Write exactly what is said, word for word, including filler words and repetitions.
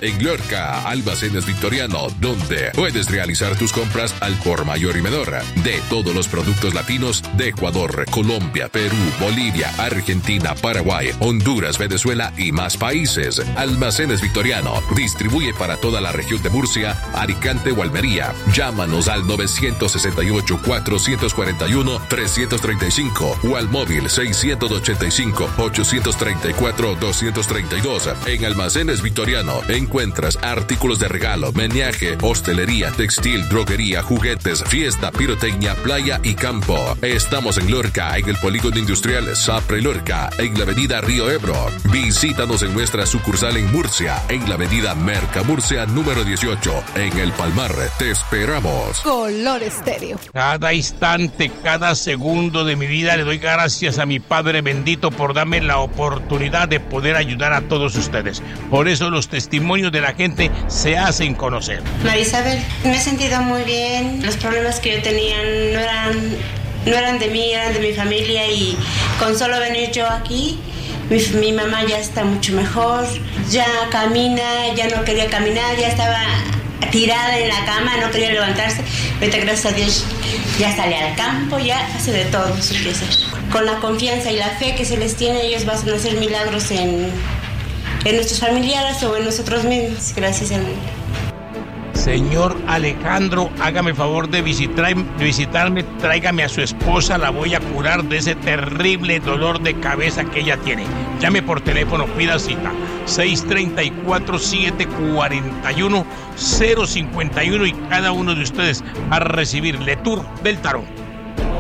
en Lorca, Almacenes Victoriano, donde puedes realizar tus compras al por mayor y menor de todos los productos latinos de Ecuador, Colombia, Perú, Bolivia, Argentina, Paraguay, Honduras, Venezuela y más países. Almacenes Victoriano distribuye para toda la región de Murcia, Alicante o Almería. Llámanos al nueve seis ocho, cuatro cuatro uno, tres tres cinco o al móvil seis ocho cinco, ocho tres cuatro, dos tres dos. En Almacenes Victoriano encuentras artículos de regalo, menaje, hostelería, textil, droguería, juguetes, fiesta, pirotecnia, playa y campo. Estamos en Lorca, en el Polígono Industrial Sapre Lorca, en la avenida Río Ebro. Visítanos en nuestra sucursal en Murcia, en la avenida Merca Murcia número dieciocho, en El Palmar. Te esperamos. Color Estéreo. Cada instante, cada segundo de mi vida le doy gracias a mi Padre bendito por darme la oportunidad de poder ayudar a todos ustedes. Por eso los testimonios de la gente se hacen conocer. Marisabel, me he sentido muy bien. Los problemas que yo tenía no eran, no eran de mí, eran de mi familia, y con solo venir yo aquí, mi, mi mamá ya está mucho mejor, ya camina, ya no quería caminar, ya estaba tirada en la cama, no quería levantarse. Ahorita, gracias a Dios, ya sale al campo, ya hace de todo su pieza. Con la confianza y la fe que se les tiene, ellos van a hacer milagros en, en nuestros familiares o en nosotros mismos, gracias a Dios. Señor Alejandro, hágame el favor de visitar, visitarme, tráigame a su esposa, la voy a curar de ese terrible dolor de cabeza que ella tiene. Llame por teléfono, pida cita, seis tres cuatro, siete cuatro uno, cero cinco uno, y cada uno de ustedes va a recibir Letour del Tarot.